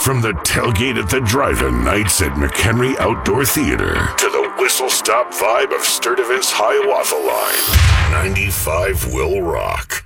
From the tailgate at the drive-in nights at McHenry Outdoor Theater to the whistle-stop vibe of Sturdivant's Hiawatha Line, 95 will rock.